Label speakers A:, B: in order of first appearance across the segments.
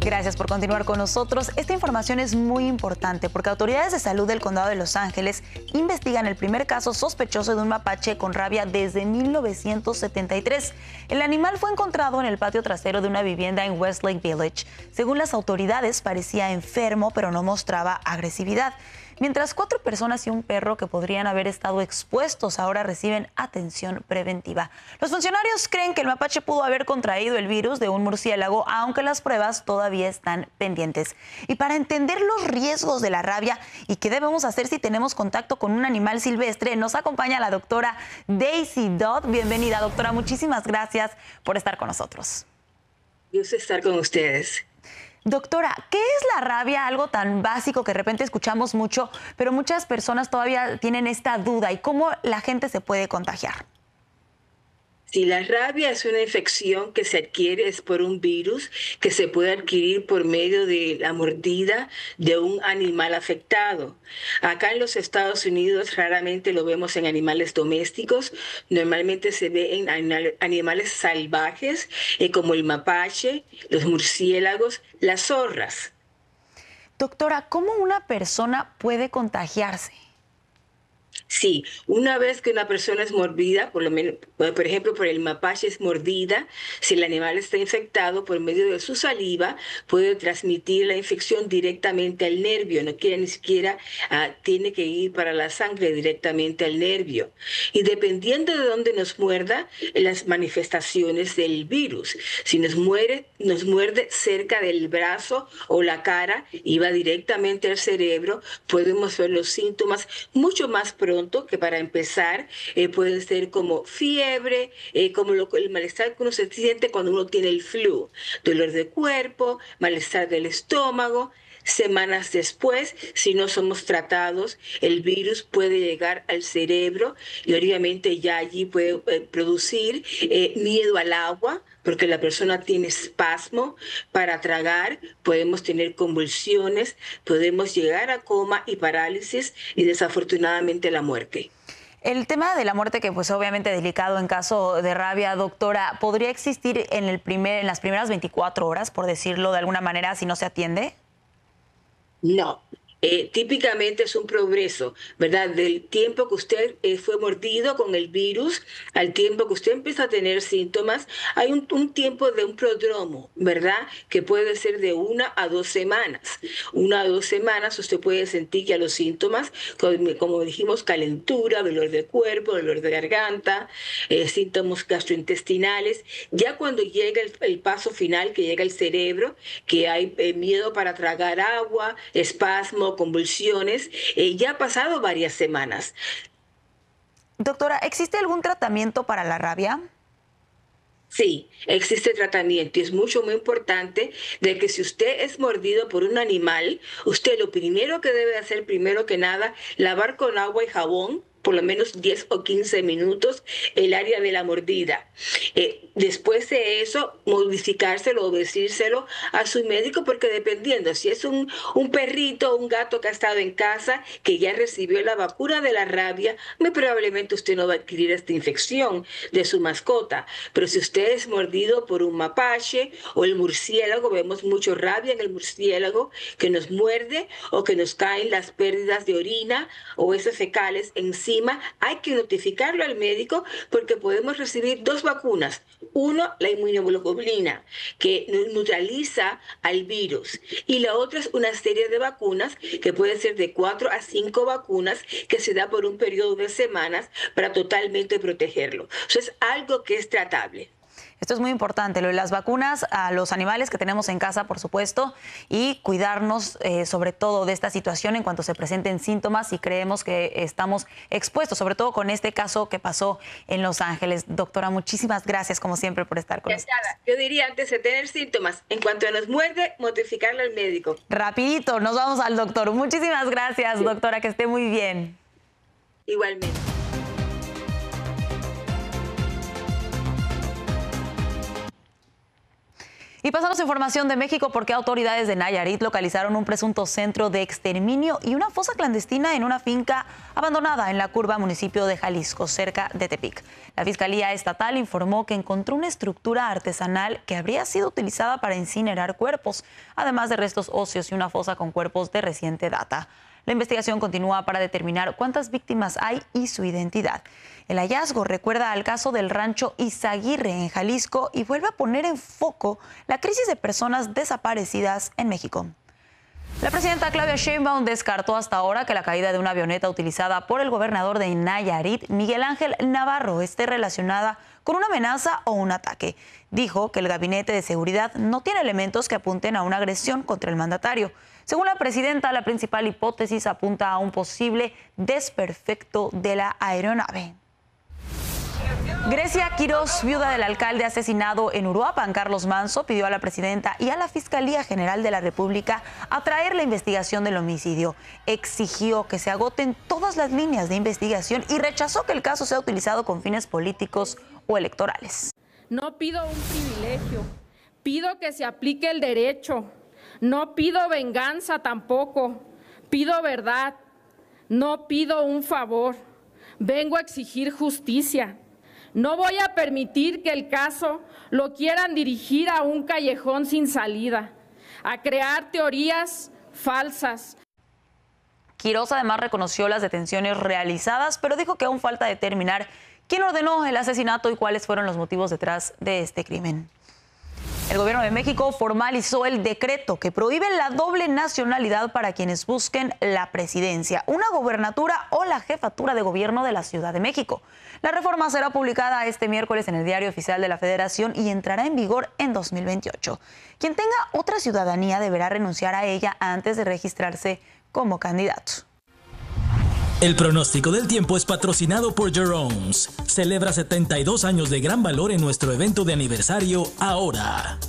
A: Gracias por continuar con nosotros. Esta información es muy importante porque autoridades de salud del condado de Los Ángeles investigan el primer caso sospechoso de un mapache con rabia desde 1973. El animal fue encontrado en el patio trasero de una vivienda en Westlake Village. Según las autoridades, parecía enfermo, pero no mostraba agresividad. Mientras 4 personas y un perro que podrían haber estado expuestos ahora reciben atención preventiva. Los funcionarios creen que el mapache pudo haber contraído el virus de un murciélago, aunque las pruebas todavía están pendientes. Y para entender los riesgos de la rabia y qué debemos hacer si tenemos contacto con un animal silvestre, nos acompaña la doctora Daisy Dodd. Bienvenida, doctora. Muchísimas gracias por estar con nosotros.
B: Gusto estar con ustedes.
A: Doctora, ¿qué es la rabia? Algo tan básico que de repente escuchamos mucho, pero muchas personas todavía tienen esta duda. ¿Y cómo la gente se puede contagiar?
B: Si la rabia es una infección que se adquiere es por un virus que se puede adquirir por medio de la mordida de un animal afectado. Acá en los Estados Unidos raramente lo vemos en animales domésticos, normalmente se ve en animales salvajes como el mapache, los murciélagos, las zorras.
A: Doctora, ¿cómo una persona puede contagiarse?
B: Sí, una vez que una persona es mordida, por lo menos, por ejemplo, por el mapache es mordida, si el animal está infectado por medio de su saliva, puede transmitir la infección directamente al nervio, no quiere ni siquiera tiene que ir para la sangre directamente al nervio. Y dependiendo de dónde nos muerda, las manifestaciones del virus. Si nos muerde cerca del brazo o la cara y va directamente al cerebro, podemos ver los síntomas mucho más pronto, que para empezar pueden ser como fiebre, como el malestar que uno se siente cuando uno tiene el flu, dolor de cuerpo, malestar del estómago. Semanas después, si no somos tratados, el virus puede llegar al cerebro y obviamente ya allí puede producir miedo al agua, porque la persona tiene espasmo para tragar, podemos tener convulsiones, podemos llegar a coma y parálisis y desafortunadamente la muerte.
A: El tema de la muerte, que pues obviamente delicado en caso de rabia, doctora, ¿podría existir en las primeras 24 horas, por decirlo de alguna manera, si no se atiende?
B: No. Típicamente es un progreso, ¿verdad? Del tiempo que usted fue mordido con el virus al tiempo que usted empieza a tener síntomas, hay un tiempo de un prodromo, ¿verdad? Que puede ser de 1 a 2 semanas. 1 a 2 semanas usted puede sentir ya los síntomas, como dijimos, calentura, dolor de cuerpo, dolor de garganta, síntomas gastrointestinales. Ya cuando llega el paso final, que llega al cerebro, que hay miedo para tragar agua, espasmo, convulsiones, ya ha pasado varias semanas.
A: Doctora, ¿existe algún tratamiento para la rabia?
B: Sí, existe tratamiento y es muy importante de que si usted es mordido por un animal, usted lo primero que debe hacer, primero que nada, lavar con agua y jabón por lo menos 10 o 15 minutos el área de la mordida. Después de eso, modificárselo o decírselo a su médico, porque dependiendo, si es un perrito o un gato que ha estado en casa, que ya recibió la vacuna de la rabia, muy probablemente usted no va a adquirir esta infección de su mascota. Pero si usted es mordido por un mapache o el murciélago, vemos mucho rabia en el murciélago, que nos muerde o que nos caen las pérdidas de orina o heces fecales encima, hay que notificarlo al médico porque podemos recibir 2 vacunas. Uno, la inmunoglobulina, que neutraliza al virus. Y la otra es una serie de vacunas, que puede ser de 4 a 5 vacunas, que se da por un periodo de semanas para totalmente protegerlo. Eso es algo que es tratable.
A: Esto es muy importante, lo de las vacunas a los animales que tenemos en casa, por supuesto, y cuidarnos sobre todo de esta situación en cuanto se presenten síntomas y creemos que estamos expuestos, sobre todo con este caso que pasó en Los Ángeles. Doctora, muchísimas gracias, como siempre, por estar con nosotros.
B: Yo diría, antes de tener síntomas, en cuanto nos muerde, notificarlo al médico.
A: Rapidito, nos vamos al doctor. Muchísimas gracias, doctora, que esté muy bien.
B: Igualmente.
A: Y pasamos a información de México porque autoridades de Nayarit localizaron un presunto centro de exterminio y una fosa clandestina en una finca abandonada en La Curva, municipio de Jalisco, cerca de Tepic. La Fiscalía Estatal informó que encontró una estructura artesanal que habría sido utilizada para incinerar cuerpos, además de restos óseos y una fosa con cuerpos de reciente data. La investigación continúa para determinar cuántas víctimas hay y su identidad. El hallazgo recuerda al caso del rancho Izaguirre en Jalisco y vuelve a poner en foco la crisis de personas desaparecidas en México. La presidenta Claudia Sheinbaum descartó hasta ahora que la caída de una avioneta utilizada por el gobernador de Nayarit, Miguel Ángel Navarro, esté relacionada con una amenaza o un ataque. Dijo que el gabinete de seguridad no tiene elementos que apunten a una agresión contra el mandatario. Según la presidenta, la principal hipótesis apunta a un posible desperfecto de la aeronave. Grecia Quirós, viuda del alcalde asesinado en Uruapan, Carlos Manso, pidió a la presidenta y a la Fiscalía General de la República atraer la investigación del homicidio. Exigió que se agoten todas las líneas de investigación y rechazó que el caso sea utilizado con fines políticos o electorales.
C: No pido un privilegio, pido que se aplique el derecho. No pido venganza tampoco, pido verdad. No pido un favor, vengo a exigir justicia. No voy a permitir que el caso lo quieran dirigir a un callejón sin salida, a crear teorías falsas.
A: Quirós además reconoció las detenciones realizadas, pero dijo que aún falta determinar quién ordenó el asesinato y cuáles fueron los motivos detrás de este crimen. El gobierno de México formalizó el decreto que prohíbe la doble nacionalidad para quienes busquen la presidencia, una gobernatura o la jefatura de gobierno de la Ciudad de México. La reforma será publicada este miércoles en el Diario Oficial de la Federación y entrará en vigor en 2028. Quien tenga otra ciudadanía deberá renunciar a ella antes de registrarse como candidato.
D: El pronóstico del tiempo es patrocinado por Jerome's. Celebra 72 años de gran valor en nuestro evento de aniversario ahora.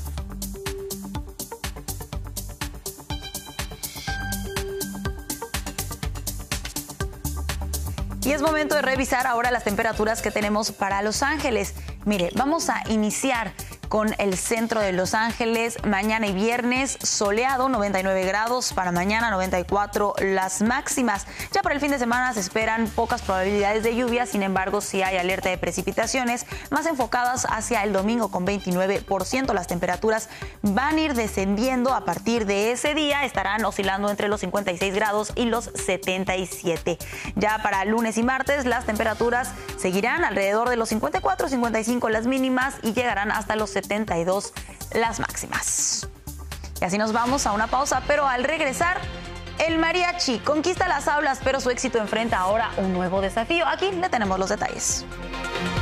A: Y es momento de revisar ahora las temperaturas que tenemos para Los Ángeles. Mire, vamos a iniciar con el centro de Los Ángeles. Mañana y viernes soleado, 99 grados. Para mañana 94 las máximas. Ya para el fin de semana se esperan pocas probabilidades de lluvia. Sin embargo, sí hay alerta de precipitaciones más enfocadas hacia el domingo con 29%. Las temperaturas van a ir descendiendo a partir de ese día. Estarán oscilando entre los 56 grados y los 77. Ya para lunes y martes las temperaturas seguirán alrededor de los 54, 55 las mínimas y llegarán hasta los 72 las máximas. Y así nos vamos a una pausa, pero al regresar, el mariachi conquista las aulas, pero su éxito enfrenta ahora un nuevo desafío. Aquí le tenemos los detalles.